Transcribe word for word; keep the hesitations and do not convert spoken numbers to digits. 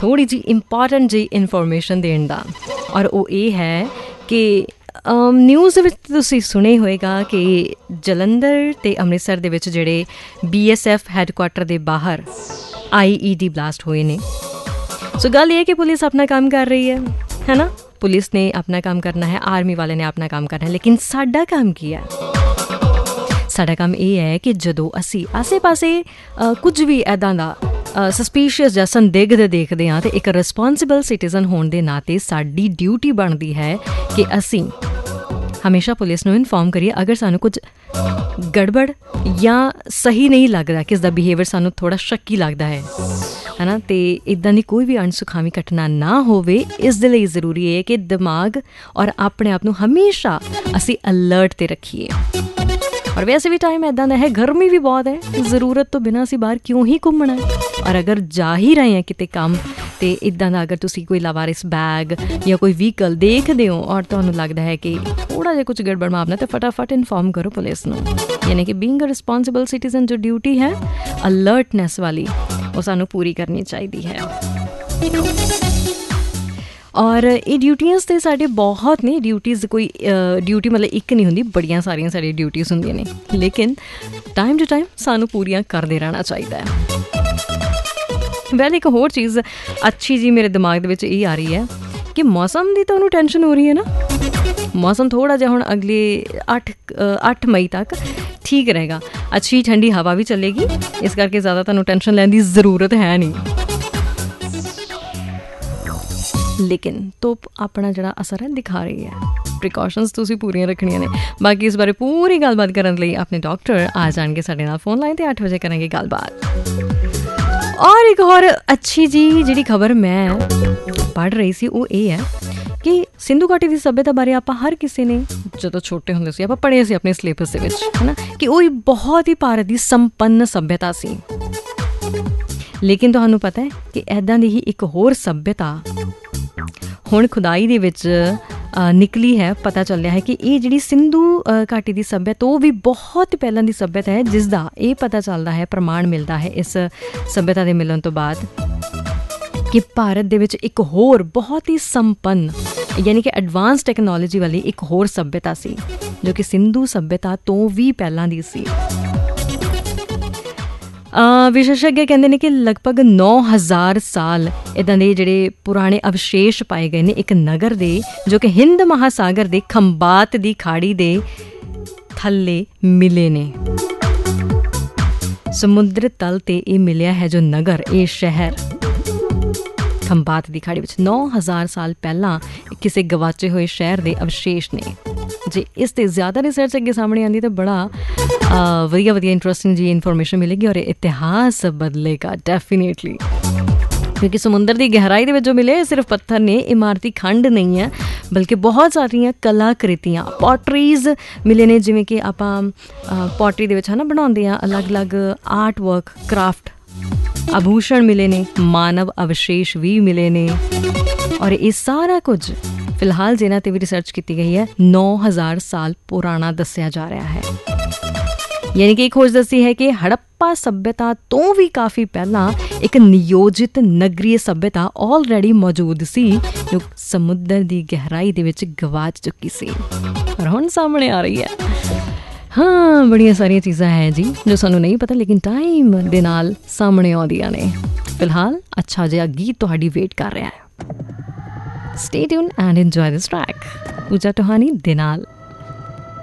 ਥੋੜ੍ਹੀ ਜਿਹੀ ਇੰਪੋਰਟੈਂਟ ਜਿਹੀ ਇਨਫੋਰਮੇਸ਼ਨ ਦੇਣ ਦਾ, ਔਰ ਉਹ ਇਹ ਹੈ ਕਿ ਨਿਊਜ਼ ਦੇ ਵਿੱਚ ਤੁਸੀਂ ਸੁਣਿਆ ਹੋਏਗਾ ਕਿ ਜਲੰਧਰ ਅਤੇ ਅੰਮ੍ਰਿਤਸਰ ਦੇ ਵਿੱਚ ਜਿਹੜੇ ਬੀ ਐਸ ਐਫ ਹੈੱਡਕੁਆਟਰ ਦੇ ਬਾਹਰ ਆਈ ਈ ਡੀ ਬਲਾਸਟ ਹੋਏ ਨੇ। ਸੋ ਗੱਲ ਇਹ ਹੈ ਕਿ ਪੁਲਿਸ ਆਪਣਾ ਕੰਮ ਕਰ ਰਹੀ ਹੈ ਹੈ ਨਾ, ਪੁਲਿਸ ਨੇ ਆਪਣਾ ਕੰਮ ਕਰਨਾ ਹੈ, ਆਰਮੀ ਵਾਲੇ ਨੇ ਆਪਣਾ ਕੰਮ ਕਰਨਾ ਹੈ, ਲੇਕਿਨ ਸਾਡਾ ਕੰਮ ਕੀ ਹੈ? ਸਾਡਾ ਕੰਮ ਇਹ ਹੈ ਕਿ ਜਦੋਂ ਅਸੀਂ ਆਸੇ ਪਾਸੇ ਕੁਝ ਵੀ ਇੱਦਾਂ ਦਾ ਸਸਪੀਸ਼ੀਅਸ ਜਾਂ ਸੰਦਿਗਧ ਦੇਖਦੇ ਹਾਂ, ਅਤੇ ਇੱਕ ਰਿਸਪੋਂਸੀਬਲ ਸਿਟੀਜ਼ਨ ਹੋਣ ਦੇ ਨਾਤੇ ਸਾਡੀ ਡਿਊਟੀ ਬਣਦੀ ਹੈ ਕਿ ਅਸੀਂ ਹਮੇਸ਼ਾ ਪੁਲਿਸ ਨੂੰ ਇਨਫੋਰਮ ਕਰੀਏ ਅਗਰ ਸਾਨੂੰ ਕੁਝ ਗੜਬੜ ਜਾਂ ਸਹੀ ਨਹੀਂ ਲੱਗਦਾ, ਕਿਸ ਦਾ ਬਿਹੇਵੀਅਰ ਸਾਨੂੰ ਥੋੜ੍ਹਾ ਸ਼ੱਕੀ ਲੱਗਦਾ ਹੈ ਹੈ ਨਾ, ਅਤੇ ਇੱਦਾਂ ਦੀ ਕੋਈ ਵੀ ਅਣਸੁਖਾਵੀਂ ਘਟਨਾ ਨਾ ਹੋਵੇ। ਇਸ ਦੇ ਲਈ ਜ਼ਰੂਰੀ ਹੈ ਕਿ ਦਿਮਾਗ ਔਰ ਆਪਣੇ ਆਪ ਨੂੰ ਹਮੇਸ਼ਾ ਅਸੀਂ ਅਲਰਟ 'ਤੇ ਰੱਖੀਏ। ਔਰ ਵੈਸੇ ਵੀ ਟਾਈਮ ਇੱਦਾਂ ਦਾ ਹੈ, ਗਰਮੀ ਵੀ ਬਹੁਤ ਹੈ, ਜ਼ਰੂਰਤ ਤੋਂ ਬਿਨਾਂ ਅਸੀਂ ਬਾਹਰ ਕਿਉਂ ਹੀ ਘੁੰਮਣਾ। ਔਰ ਅਗਰ ਜਾ ਹੀ ਰਹੇ ਹਾਂ ਕਿਤੇ ਕੰਮ, ਅਤੇ ਇੱਦਾਂ ਦਾ ਅਗਰ ਤੁਸੀਂ ਕੋਈ ਲਾਵਾਰਿਸ ਬੈਗ ਜਾਂ ਕੋਈ ਵਹੀਕਲ ਦੇਖਦੇ ਹੋ ਔਰ ਤੁਹਾਨੂੰ ਲੱਗਦਾ ਹੈ ਕਿ ਥੋੜ੍ਹਾ ਜਿਹਾ ਕੁਝ ਗੜਬੜ ਮਾਮਲਾ, ਤਾਂ ਫਟਾਫਟ ਇਨਫੋਰਮ ਕਰੋ ਪੁਲਿਸ ਨੂੰ। ਯਾਨੀ ਕਿ ਬੀਇੰਗ ਅ ਰਿਸਪੋਂਸੀਬਲ ਸਿਟੀਜ਼ਨ ਜੋ ਡਿਊਟੀ ਹੈ ਅਲਰਟਨੈਸ ਵਾਲੀ, ਉਹ ਸਾਨੂੰ ਪੂਰੀ ਕਰਨੀ ਚਾਹੀਦੀ ਹੈ। ਔਰ ਇਹ ਡਿਊਟੀਆਂ ਤਾਂ ਸਾਡੇ ਬਹੁਤ ਨੇ, ਡਿਊਟੀਜ਼ ਕੋਈ ਡਿਊਟੀ ਮਤਲਬ ਇੱਕ ਨਹੀਂ ਹੁੰਦੀ, ਬੜੀਆਂ ਸਾਰੀਆਂ ਸਾਡੀਆਂ ਡਿਊਟੀਜ਼ ਹੁੰਦੀਆਂ ਨੇ, ਲੇਕਿਨ ਟਾਈਮ ਟੂ ਟਾਈਮ ਸਾਨੂੰ ਪੂਰੀਆਂ ਕਰਦੇ ਰਹਿਣਾ ਚਾਹੀਦਾ ਹੈ। ਵੈਲ ਇੱਕ ਹੋਰ ਚੀਜ਼ ਅੱਛੀ ਜੀ ਮੇਰੇ ਦਿਮਾਗ ਦੇ ਵਿੱਚ ਇਹ ਆ ਰਹੀ ਹੈ ਕਿ ਮੌਸਮ ਦੀ ਤੁਹਾਨੂੰ ਟੈਨਸ਼ਨ ਹੋ ਰਹੀ ਹੈ ਨਾ, ਮੌਸਮ ਥੋੜ੍ਹਾ ਜਿਹਾ ਹੁਣ ਅਗਲੇ ਅੱਠ ਅੱਠ ਮਈ ਤੱਕ ਠੀਕ ਰਹੇਗਾ, ਅੱਛੀ ਠੰਡੀ ਹਵਾ ਵੀ ਚੱਲੇਗੀ, ਇਸ ਕਰਕੇ ਜ਼ਿਆਦਾ ਤੁਹਾਨੂੰ ਟੈਨਸ਼ਨ ਲੈਣ ਦੀ ਜ਼ਰੂਰਤ ਹੈ ਨਹੀਂ। ਲੇਕਿਨ ਧੁੱਪ ਆਪਣਾ ਜਿਹੜਾ ਅਸਰ ਹੈ ਦਿਖਾ ਰਹੀ ਹੈ, ਪ੍ਰੀਕਾਸ਼ਨਸ ਤੁਸੀਂ ਪੂਰੀਆਂ ਰੱਖਣੀਆਂ ਨੇ। ਬਾਕੀ ਇਸ ਬਾਰੇ ਪੂਰੀ ਗੱਲਬਾਤ ਕਰਨ ਲਈ ਆਪਣੇ ਡਾਕਟਰ ਆ ਜਾਣਗੇ ਸਾਡੇ ਨਾਲ ਫੋਨ ਲਾਈਨ 'ਤੇ, ਅੱਠ ਵਜੇ ਕਰਾਂਗੇ ਗੱਲਬਾਤ। ਔਰ ਇੱਕ ਹੋਰ ਅੱਛੀ ਜੀ ਜਿਹੜੀ ਖਬਰ ਮੈਂ ਪੜ੍ਹ ਰਹੀ ਸੀ ਉਹ ਇਹ ਹੈ ਕਿ ਸਿੰਧੂ ਘਾਟੀ ਦੀ ਸੱਭਿਅਤਾ ਬਾਰੇ ਆਪਾਂ ਹਰ ਕਿਸੇ ਨੇ ਜਦੋਂ ਛੋਟੇ ਹੁੰਦੇ ਸੀ ਆਪਾਂ ਪੜ੍ਹਿਆ ਸੀ ਆਪਣੇ ਸਿਲੇਬਸ ਦੇ ਵਿੱਚ, ਹੈ ਨਾ, ਕਿ ਉਹ ਬਹੁਤ ਹੀ ਭਾਰਤ ਦੀ ਸੰਪੰਨ ਸੱਭਿਅਤਾ ਸੀ। ਲੇਕਿਨ ਤੁਹਾਨੂੰ ਪਤਾ ਹੈ ਕਿ ਇੱਦਾਂ ਦੀ ਹੀ ਇੱਕ ਹੋਰ ਸੱਭਿਅਤਾ ਹੁਣ ਖੁਦਾਈ ਦੇ ਵਿੱਚ ਨਿਕਲੀ ਹੈ। ਪਤਾ ਚੱਲਿਆ ਹੈ ਕਿ ਇਹ ਜਿਹੜੀ ਸਿੰਧੂ ਘਾਟੀ ਦੀ ਸੱਭਿਅਤਾ ਉਹ ਵੀ ਬਹੁਤ ਪਹਿਲਾਂ ਦੀ ਸੱਭਿਅਤਾ ਹੈ, ਜਿਸ ਦਾ ਇਹ ਪਤਾ ਚੱਲਦਾ ਹੈ, ਪ੍ਰਮਾਣ ਮਿਲਦਾ ਹੈ ਇਸ ਸੱਭਿਅਤਾ ਦੇ ਮਿਲਣ ਤੋਂ ਬਾਅਦ ਕਿ ਭਾਰਤ ਦੇ ਵਿੱਚ ਇੱਕ ਹੋਰ ਬਹੁਤ ਹੀ ਸੰਪੰਨ ਯਾਨੀ ਕਿ ਐਡਵਾਂਸ ਟੈਕਨੋਲੋਜੀ ਵਾਲੀ ਇੱਕ ਹੋਰ ਸੱਭਿਅਤਾ ਸੀ, ਜੋ ਕਿ ਸਿੰਧੂ ਸੱਭਿਅਤਾ ਤੋਂ ਵੀ ਪਹਿਲਾਂ ਦੀ ਸੀ। ਵਿਸ਼ੇਸ਼ੱਗ ਕਹਿੰਦੇ ਨੇ ਕਿ ਲਗਭਗ ਨੌ ਹਜ਼ਾਰ ਸਾਲ ਇੱਦਾਂ ਦੇ ਜਿਹੜੇ ਪੁਰਾਣੇ ਅਵਸ਼ੇਸ਼ ਪਾਏ ਗਏ ਨੇ ਇੱਕ ਨਗਰ ਦੇ, ਜੋ ਕਿ ਹਿੰਦ ਮਹਾਸਾਗਰ ਦੇ ਖੰਬਾਤ ਦੀ ਖਾੜੀ ਦੇ ਥੱਲੇ ਮਿਲੇ ਨੇ। ਸਮੁੰਦਰ ਤਲ ਤੇ ਇਹ ਮਿਲਿਆ ਹੈ ਜੋ ਨਗਰ, ਇਹ ਸ਼ਹਿਰ ਖੰਬਾਤ ਦੀ ਖਾੜੀ ਵਿੱਚ ਨੌ ਹਜ਼ਾਰ ਸਾਲ ਪਹਿਲਾਂ ਕਿਸੇ ਗਵਾਚੇ ਹੋਏ ਸ਼ਹਿਰ ਦੇ ਅਵਸ਼ੇਸ਼ ਨੇ। ਜੇ ਇਸ 'ਤੇ ਜ਼ਿਆਦਾ ਰਿਸਰਚ ਅੱਗੇ ਸਾਹਮਣੇ ਆਉਂਦੀ ਤਾਂ ਬੜਾ ਵਧੀਆ ਵਧੀਆ ਇੰਟਰਸਟਿੰਗ ਜੀ ਇਨਫੋਰਮੇਸ਼ਨ ਮਿਲੇਗੀ ਔਰ ਇਤਿਹਾਸ ਬਦਲੇਗਾ ਡੈਫੀਨੇਟਲੀ, ਕਿਉਂਕਿ ਸਮੁੰਦਰ ਦੀ ਗਹਿਰਾਈ ਦੇ ਵਿੱਚ ਜੋ ਮਿਲੇ ਸਿਰਫ ਪੱਥਰ ਨੇ, ਇਮਾਰਤੀ ਖੰਡ ਨਹੀਂ ਹੈ, ਬਲਕਿ ਬਹੁਤ ਸਾਰੀਆਂ ਕਲਾਕ੍ਰਿਤੀਆਂ, ਪੋਟਰੀਜ਼ ਮਿਲੇ ਨੇ, ਜਿਵੇਂ ਕਿ ਆਪਾਂ ਪੋਟਰੀ ਦੇ ਵਿੱਚ ਹੈ ਨਾ ਬਣਾਉਂਦੇ ਹਾਂ ਅਲੱਗ-ਅਲੱਗ ਆਰਟ ਵਰਕ, ਕਰਾਫਟ, ਆਭੂਸ਼ਣ ਮਿਲੇ ਨੇ, ਮਾਨਵ ਅਵਸ਼ੇਸ਼ ਵੀ ਮਿਲੇ ਨੇ। ਔਰ ਇਹ ਸਾਰਾ ਕੁਝ ਫਿਲਹਾਲ ਜਿਹਨਾਂ 'ਤੇ ਵੀ ਰਿਸਰਚ ਕੀਤੀ ਗਈ ਹੈ ਨੌ ਹਜ਼ਾਰ ਸਾਲ ਪੁਰਾਣਾ ਦੱਸਿਆ ਜਾ ਰਿਹਾ ਹੈ। ਯਾਨੀ ਕਿ ਇਹ ਖੋਜ ਦੱਸੀ ਹੈ ਕਿ ਹੜੱਪਾ ਸੱਭਿਅਤਾ ਤੋਂ ਵੀ ਕਾਫੀ ਪਹਿਲਾਂ ਇੱਕ ਨਿਯੋਜਿਤ ਨਗਰੀय ਸੱਭਿਅਤਾ ਆਲਰੇਡੀ ਮੌਜੂਦ ਸੀ, ਜੋ ਸਮੁੰਦਰ ਦੀ ਗਹਿਰਾਈ ਦੇ ਵਿੱਚ ਗਵਾਚ ਚੁੱਕੀ ਸੀ ਔਰ ਹੁਣ ਸਾਹਮਣੇ ਆ ਰਹੀ ਹੈ। ਹਾਂ, ਬੜੀਆਂ ਸਾਰੀਆਂ ਚੀਜ਼ਾਂ ਹੈ ਜੀ ਜੋ ਸਾਨੂੰ ਨਹੀਂ ਪਤਾ, ਲੇਕਿਨ ਟਾਈਮ ਦੇ ਨਾਲ ਸਾਹਮਣੇ ਆਉਂਦੀਆਂ ਨੇ। ਫਿਲਹਾਲ ਅੱਛਾ ਜਿਹਾ ਗੀਤ ਤੁਹਾਡੀ ਵੇਟ ਕਰ ਰਿਹਾ ਹੈ। Stay tuned and enjoy this track. Pooja Tohani ਦੇ ਨਾਲ